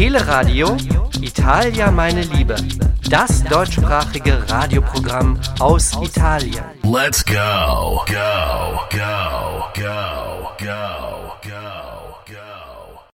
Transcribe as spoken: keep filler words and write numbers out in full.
Teleradio Italia meine Liebe. Das deutschsprachige Radioprogramm aus Italien. Let's go, go, go, go, go, go, go.